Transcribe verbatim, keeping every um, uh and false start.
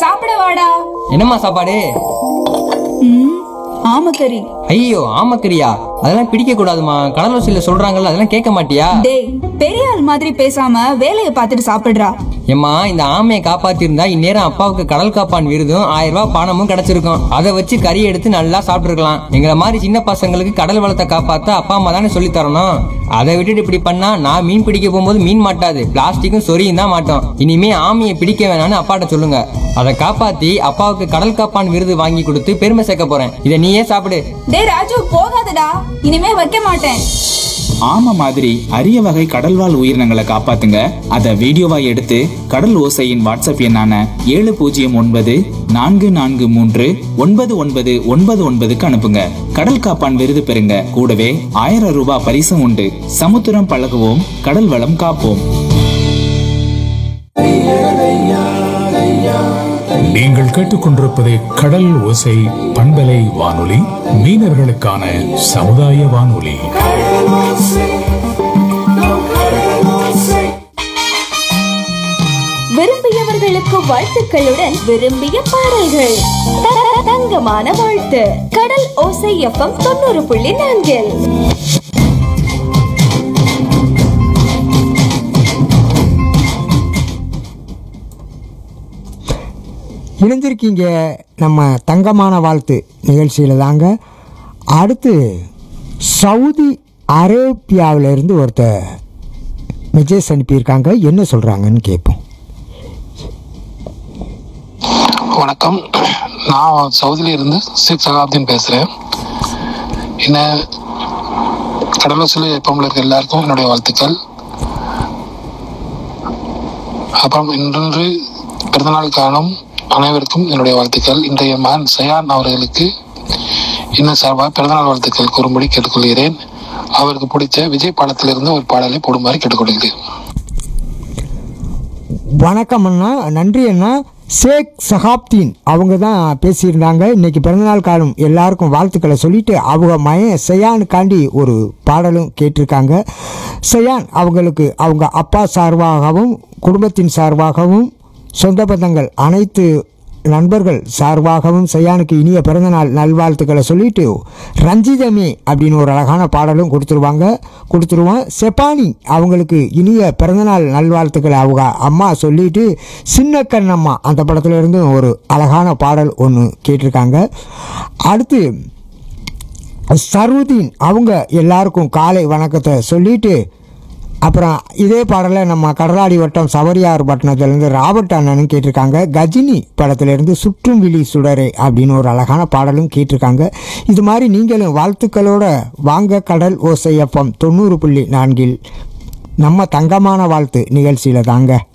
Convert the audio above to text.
சாப்பிட வாடா. என்னம்மா சாப்பாடு? ம், ஆமக்கறி. ஐயோ ஆமக்கரியா? அதெல்லாம் பிடிக்க கூடாதுமா. கடலோசியில சொல்றாங்கல்ல, அதெல்லாம் கேட்க மாட்டியா? டேய், பெரிய ஆள் மாதிரி பேசாம வேலையை பார்த்துட்டு சாப்பிடுறா. ஏம்மா, இந்த ஆமையை காப்பாத்திருந்தா இந்நேரம் அப்பாவுக்கு கடல் காப்பான் விருதும் ஆயிரம் ரூபாய் பணமும் கிடைச்சிருக்கும். அதை வச்சு கறி எடுத்து நல்லா சாப்பிட்டுருக்கலாம். எங்களை மாதிரி சின்ன பசங்களுக்கு கடல் வளத்தை காப்பாத்த அப்பா அம்மா தானே சொல்லி தரணும். அதை விட்டுட்டு இப்படி பண்ணா நான் மீன் பிடிக்க போகும்போது மீன் மாட்டாது, பிளாஸ்டிக்கும் சொரியும் தான் மாட்டோம். இனிமே ஆமையை பிடிக்க வேணாம்னு அப்பாட்ட சொல்லுங்க. அதை காப்பாத்தி அப்பாவுக்கு கடல் காப்பான் விருது வாங்கி கொடுத்து பெருமை சேர்க்க போறேன். இதை நீயே சாப்பிடு. டேய் ராஜு, போகாதடா. இனிமே வைக்க மாட்டேன். ஆமை மாதிரி அரிய வகை கடல்வாழ் உயிரினங்களை காப்பாத்துங்க. அதை வீடியோவா எடுத்து கடல் ஓசையின் வாட்ஸ்அப் எண்ணான ஏழு பூஜ்ஜியம் ஒன்பது நான்கு நான்கு மூன்று ஒன்பது ஒன்பது ஒன்பது ஒன்பதுக்கு அனுப்புங்க. கடல் காப்பான் விருது பெறுங்க. கூடவே ஆயிரம் ரூபாய் பரிசும் உண்டு. சமுத்திரம் பழகுவோம், கடல் வளம் காப்போம். நீங்கள் கேட்டுக்கொண்டிருப்பது கடல் ஓசை பண்பலை வானொலி, மீனவர்களுக்கான சமுதாய வானொலி. விரும்பியவர்களுக்கு வாழ்த்துக்களுடன் விரும்பிய பாடல்கள். த- தங்கமான வாழ்த்து. கடல் ஓசை எஃப்எம் தொண்ணூறு புள்ளி நான்கில். இணைஞ்சிருக்கீங்க நம்ம தங்கமான வாழ்த்து நிகழ்ச்சியில் தாங்க. அடுத்து சவுதி அரேபியாவிலேருந்து ஒருத்தர் மெசேஜ் அனுப்பியிருக்காங்க. என்ன சொல்கிறாங்கன்னு கேட்போம். வணக்கம், நான் சவுதியில இருந்து ஷேக் சகாப்தீன் பேசுகிறேன். என்ன கடலோசில எப்பவும் இருக்க எல்லாருக்கும் என்னுடைய வாழ்த்துக்கள். அப்புறம் இன்று பிறந்தநாள் காணும் அனைவருக்கும் என்னுடைய வாழ்த்துக்கள். இன்றைய மகன் சயான் அவர்களுக்கு இன்னும் சார்பாக பிறந்தநாள் வாழ்த்துக்கள் கூறும்படி கேட்டுக்கொள்கிறேன். அவருக்கு பிடிச்ச விஜய் பாடத்திலிருந்து ஒரு பாடலை போடுமாறு கேட்டுக்கொள்கிறேன். வணக்கம் அண்ணா, நன்றி அண்ணா. ஷேக் சகாப்தீன் அவங்க தான் பேசியிருந்தாங்க. இன்றைக்கி பிறந்தநாள் காலம் எல்லாருக்கும் வாழ்த்துக்களை சொல்லிட்டு அவங்க மயன் சயானுக்காண்டி ஒரு பாடலும் கேட்டிருக்காங்க. சயான் அவங்களுக்கு அவங்க அப்பா சார்பாகவும் குடும்பத்தின் சார்பாகவும் சொந்த பந்தங்கள் அனைத்து நண்பர்கள் சார்பாகவும் சயானுக்கு இனிய பிறந்தநாள் நல்வாழ்த்துக்களை சொல்லிட்டு ரஞ்சிதமே அப்படின்னு ஒரு அழகான பாடலும் கொடுத்துருவாங்க கொடுத்துருவோம். செப்பானி அவங்களுக்கு இனிய பிறந்தநாள் நல்வாழ்த்துக்களை அவங்க அம்மா சொல்லிட்டு சின்ன கண்ணம்மா அந்த படத்துல இருந்து ஒரு அழகான பாடல் ஒன்று கேட்டிருக்காங்க. அடுத்து சருதீன் அவங்க எல்லாருக்கும் காலை வணக்கத்தை சொல்லிட்டு அப்புறம் இதே பாடலை நம்ம கடலாடி வட்டம் சவரியார் பட்டணத்துலேருந்து ராபர்ட் அண்ணனும் கேட்டிருக்காங்க. கஜினி படத்துலேருந்து சுற்றும் விழி சுடரே அப்படின்னு ஒரு அழகான பாடலும் கேட்டிருக்காங்க. இது மாதிரி நீங்களும் வாழ்த்துக்களோட வாங்க கடல் ஓசை எஃப்எம் தொண்ணூறு புள்ளி நான்கில் நம்ம தங்கமான வாழ்த்து நிகழ்ச்சியில் தாங்க.